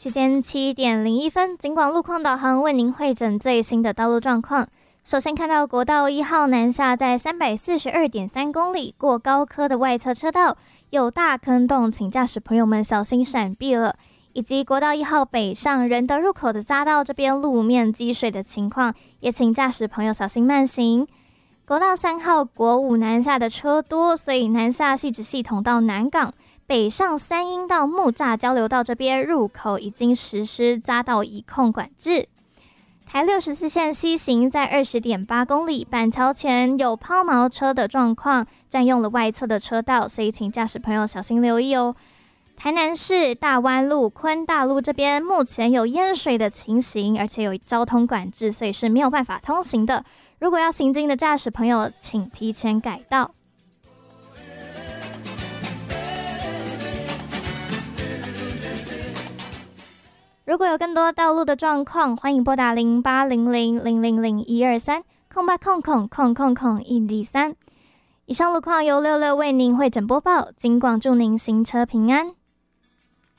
时间7:01，警广路况导航为您汇整最新的道路状况。首先看到国道1号南下在342.3公里过高科的外侧车道有大坑洞，请驾驶朋友们小心闪避了。以及国道1号北上仁德入口的匝道这边路面积水的情况，也请驾驶朋友小心慢行。国道3号国五南下的车多，所以南下汐止系统到南港北上三鶯到木栅交流道这边入口已经实施匝道移控管制。台64线西行在20.8公里，板桥前有抛锚车的状况，占用了外侧的车道，所以请驾驶朋友小心留意哦。台南市大湾路、昆大路这边目前有淹水的情形，而且有交通管制，所以是没有办法通行的。如果要行经的驾驶朋友，请提前改道。如果有更多道路的状况，欢迎拨打08000001230800000123。以上路况由66为您汇整播报，警广祝您行车平安。